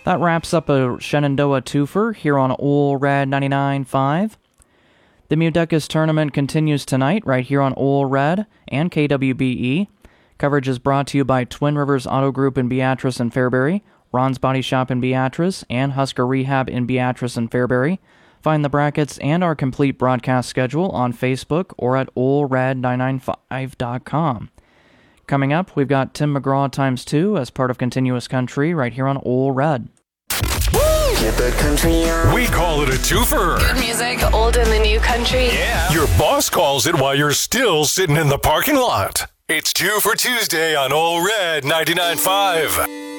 That wraps up a Shenandoah twofer here on Ole Red 99.5. The Mudecas tournament continues tonight right here on Ole Red and KWBE. Coverage is brought to you by Twin Rivers Auto Group in Beatrice and Fairbury, Ron's Body Shop in Beatrice, and Husker Rehab in Beatrice and Fairbury. Find the brackets and our complete broadcast schedule on Facebook or at OleRed995.com. Coming up, we've got Tim McGraw ×2 as part of Continuous Country right here on Ole Red. Get the country on. We call it a twofer. Good music, old and the new country. Yeah. Your boss calls it while you're still sitting in the parking lot. It's 2 for Tuesday on Ole Red 99.5.